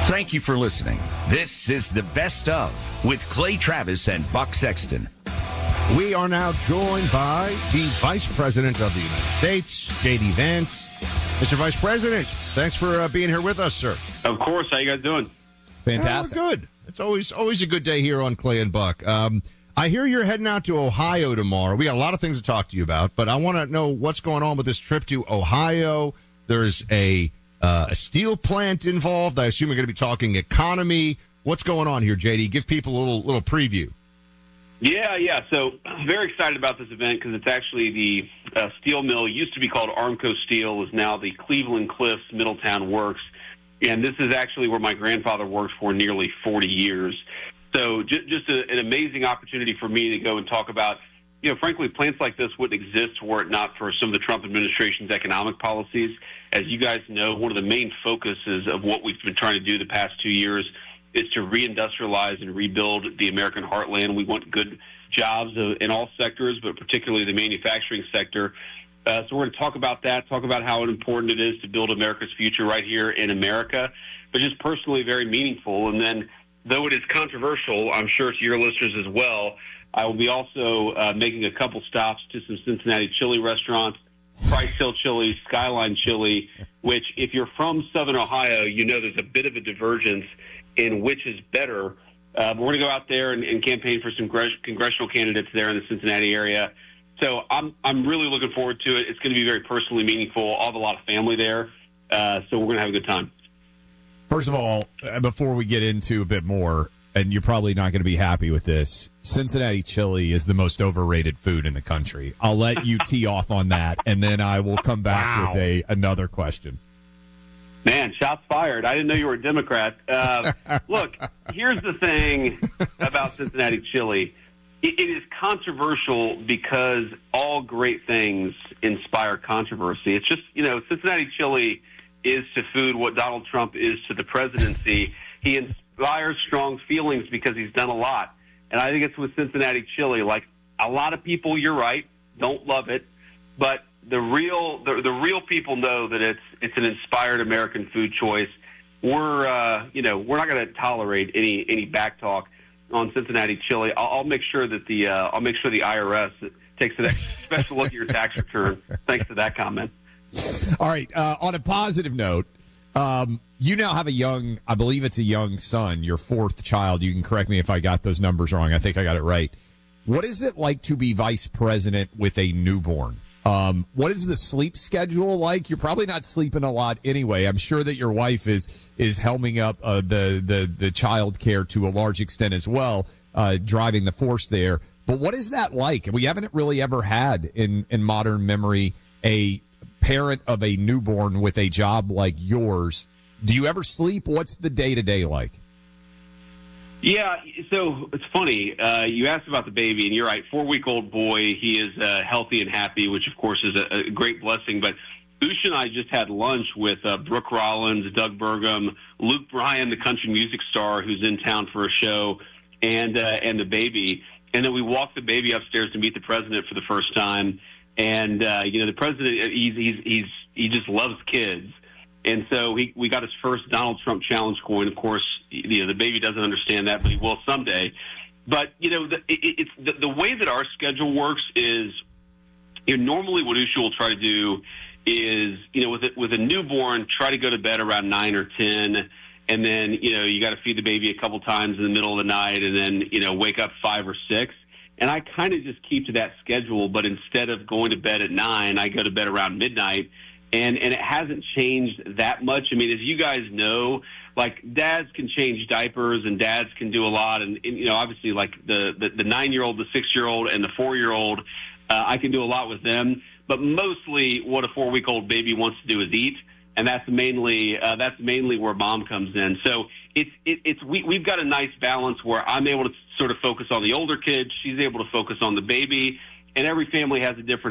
Thank you for listening. This is the Best Of with Clay Travis and Buck Sexton. We are now joined by the Vice President of the United States, J.D. Vance. Mr. Vice President, thanks for being here with us, sir. Of course. How you guys doing? Fantastic. Good. It's always a good day here on Clay and Buck. I hear you're heading out to Ohio tomorrow. We got a lot of things to talk to you about, but I want to know what's going on with this trip to Ohio. There's a steel plant involved. I assume you're going to be talking economy. What's going on here, JD? Give people a little preview. Yeah. So very excited about this event because it's actually the steel mill. It used to be called Armco Steel, is now the Cleveland Cliffs Middletown Works. And this is actually where my grandfather worked for nearly 40 years. So just an amazing opportunity for me to go and talk about, frankly, plants like this wouldn't exist were it not for some of the Trump administration's economic policies. As you guys know, one of the main focuses of what we've been trying to do the past 2 years is to reindustrialize and rebuild the American heartland. We want good jobs in all sectors, but particularly the manufacturing sector. So we're going to talk about that, talk about how important it is to build America's future right here in America, but just personally very meaningful. And then, though it is controversial, I'm sure to your listeners as well, I will be also making a couple stops to some Cincinnati chili restaurants, Price Hill Chili, Skyline Chili, which if you're from Southern Ohio, there's a bit of a divergence in which is better. We're going to go out there and campaign for some congressional candidates there in the Cincinnati area. So I'm really looking forward to it. It's going to be very personally meaningful. I'll have a lot of family there, so we're going to have a good time. First of all, before we get into a bit more, and you're probably not going to be happy with this, Cincinnati chili is the most overrated food in the country. I'll let you tee off on that, and then I will come back with another question. Man, shots fired. I didn't know you were a Democrat. Look, here's the thing about Cincinnati chili. It is controversial because all great things inspire controversy. It's just, Cincinnati chili is to food what Donald Trump is to the presidency. He inspires strong feelings because he's done a lot. And I think it's with Cincinnati chili. Like, a lot of people, you're right, don't love it. But the real people know that it's an inspired American food choice. We're not going to tolerate any backtalk on Cincinnati chili. I'll make sure that the IRS takes a special look at your tax return. Thanks to that comment. All right. On a positive note, you now have I believe it's a young son, your fourth child. You can correct me if I got those numbers wrong. I think I got it right. What is it like to be vice president with a newborn? What is the sleep schedule like? You're probably not sleeping a lot anyway. I'm sure that your wife is helming up the child care to a large extent as well, driving the force there. But what is that like? We haven't really ever had in modern memory a parent of a newborn with a job like yours. Do you ever sleep? What's the day-to-day like? Yeah, so it's funny. You asked about the baby, and you're right. 4-week-old boy. He is healthy and happy, which, of course, is a great blessing. But Usha and I just had lunch with Brooke Rollins, Doug Burgum, Luke Bryan, the country music star who's in town for a show, and the baby. And then we walked the baby upstairs to meet the president for the first time. And, the president, he just loves kids. And so we got his first Donald Trump challenge coin. Of course, the baby doesn't understand that, but he will someday. But, it's the way that our schedule works is, normally what Usha will try to do is, with a newborn, try to go to bed around 9 or 10. And then, you got to feed the baby a couple times in the middle of the night and then, wake up 5 or 6. And I kind of just keep to that schedule, but instead of going to bed at 9, I go to bed around midnight. And it hasn't changed that much. I mean, as you guys know, like, dads can change diapers and dads can do a lot. And obviously, like the 9-year-old, the 6-year-old, and the 4-year-old, I can do a lot with them. But mostly what a 4-week-old baby wants to do is eat. And that's mainly where mom comes in. So we've got a nice balance where I'm able to sort of focus on the older kids. She's able to focus on the baby. And every family has a different